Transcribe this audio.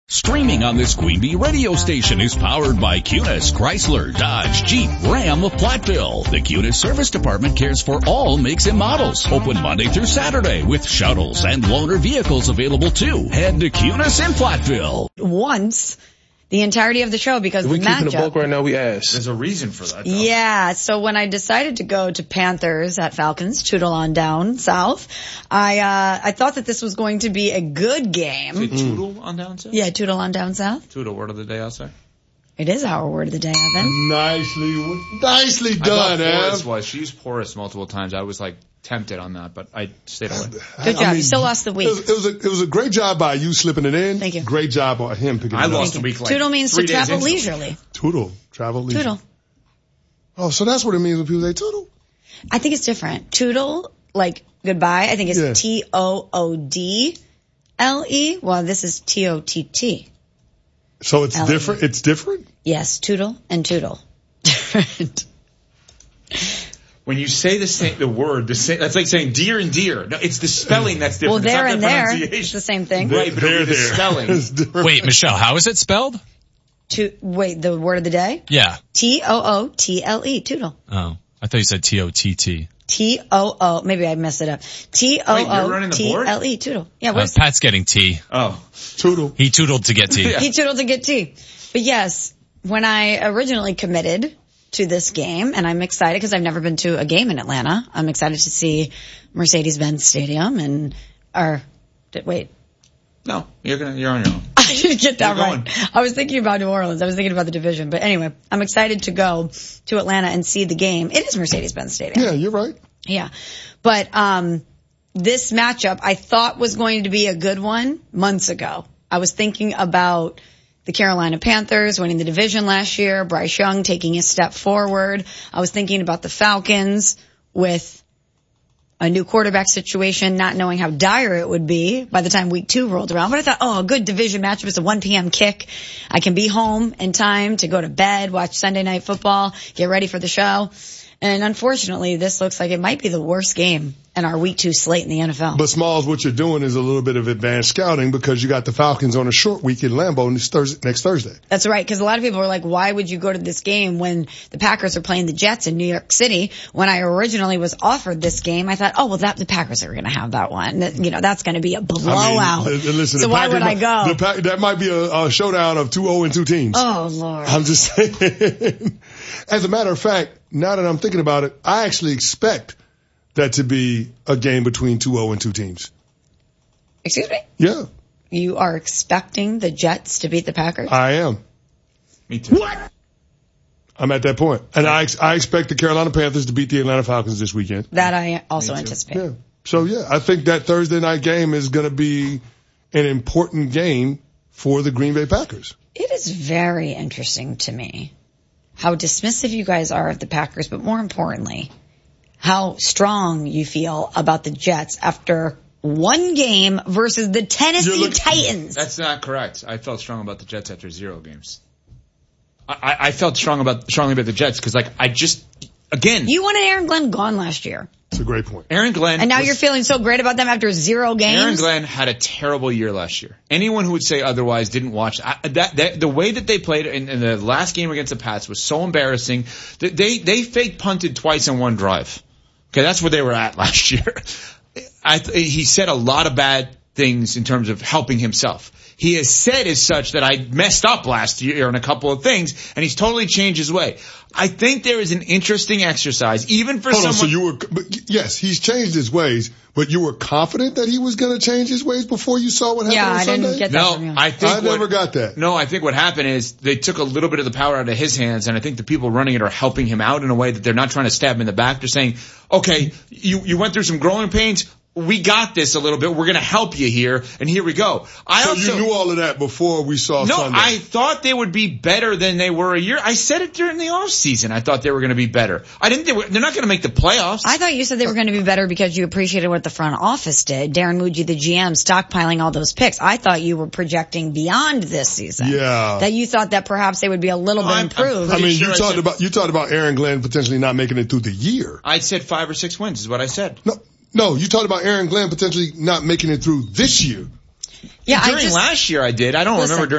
Streaming on this Queen Bee radio station is powered by Cunis, Chrysler, Dodge, Jeep, Ram of Platteville. The Cunis Service Department cares for all makes and models. Open Monday through Saturday with shuttles and loaner vehicles available too. Head to Cunis in Platteville. Once the entirety of the show because of the matchup. We keeping the bulk right now, we ask. There's a reason for that, though. Yeah, so when I decided to go to Panthers at Falcons, Tootle on down south, I thought that this was going to be a good game. Say Tootle on down south? Yeah, Tootle on down south. Tootle, word of the day, I'll say. It is our word of the day, Evan. Nicely done, Evan. Was. She used porous multiple times. I was tempted on that, but I stayed away. Good job. You still lost the week. It was a great job by you slipping it in. Thank you. Great job on him picking it up. I lost a week. Tootle means to travel leisurely. Tootle, travel leisurely. Tootle. Oh, so that's what it means when people say Tootle? I think it's different. Tootle, like goodbye, I think it's Toodle. Well, this is Tott. So it's different? It's different? Yes, Tootle and Tootle. Different. When you say the word, that's like saying deer and deer. No, it's the spelling that's different. Well, there and there, it's the same thing. Right, but the spelling. Wait, Michelle, how is it spelled? Wait, the word of the day? Yeah. Tootle, Tootle. Oh, I thought you said Tott. Too, maybe I messed it up. Tootle, Tootle. Yeah, Pat's getting tea. Oh. Tootle. He tootled to get tea. Yeah. He tootled to get tea. But yes, when I originally committed to this game, and I'm excited because I've never been to a game in Atlanta. I'm excited to see Mercedes-Benz Stadium wait. No, you're on your own. I didn't get that right. I was thinking about New Orleans. I was thinking about the division. But anyway, I'm excited to go to Atlanta and see the game. It is Mercedes-Benz Stadium. Yeah, you're right. Yeah. But this matchup I thought was going to be a good one months ago. I was thinking about the Carolina Panthers winning the division last year, Bryce Young taking a step forward. I was thinking about the Falcons with a new quarterback situation, not knowing how dire it would be by the time week 2 rolled around. But I thought, a good division matchup. It's a 1 p.m. kick. I can be home in time to go to bed, watch Sunday Night Football, get ready for the show. And unfortunately, this looks like it might be the worst game in our week 2 slate in the NFL. But Smalls, what you're doing is a little bit of advanced scouting because you got the Falcons on a short week in Lambeau next Thursday. That's right, because a lot of people are like, why would you go to this game when the Packers are playing the Jets in New York City? When I originally was offered this game, I thought, the Packers are going to have that one. That's going to be a blowout. Listen, so why would I go? That might be a showdown of 2-0-2 teams. Oh, Lord. I'm just saying. As a matter of fact, now that I'm thinking about it, I actually expect that to be a game between 2-0-2 teams. Excuse me? Yeah. You are expecting the Jets to beat the Packers? I am. Me too. What? I'm at that point. And I expect the Carolina Panthers to beat the Atlanta Falcons this weekend. That I also anticipate. Yeah. So, I think that Thursday night game is going to be an important game for the Green Bay Packers. It is very interesting to me how dismissive you guys are of the Packers, but more importantly, how strong you feel about the Jets after one game versus the Tennessee Titans. That's not correct. I felt strong about the Jets after 0 games. I felt strongly about the Jets because, again. You wanted Aaron Glenn gone last year. That's a great point. Aaron Glenn. And now you're feeling so great about them after 0 games? Aaron Glenn had a terrible year last year. Anyone who would say otherwise didn't watch. The way that they played in the last game against the Pats was so embarrassing. They fake punted twice in one drive. Okay, that's where they were at last year. He said a lot of bad things in terms of helping himself. He has said as such that I messed up last year on a couple of things, and he's totally changed his way. I think there is an interesting exercise, even for someone. Yes, he's changed his ways, but you were confident that he was going to change his ways before you saw what happened on Sunday? Yeah, I didn't get that from you. I never got that. No, I think what happened is they took a little bit of the power out of his hands, and I think the people running it are helping him out in a way that they're not trying to stab him in the back. They're saying, okay, you went through some growing pains. We got this a little bit. We're going to help you here, and here we go. You knew all of that before we saw Sunday? No, I thought they would be better than they were a year. I said it during the offseason. I thought they were going to be better. They're not going to make the playoffs. I thought you said they were going to be better because you appreciated what the front office did. Darren Muji, the GM, stockpiling all those picks. I thought you were projecting beyond this season. Yeah. That you thought that perhaps they would be a little bit improved. You talked about Aaron Glenn potentially not making it through the year. I said 5 or 6 wins is what I said. No, you talked about Aaron Glenn potentially not making it through this year. Yeah, during last year I did. I don't remember during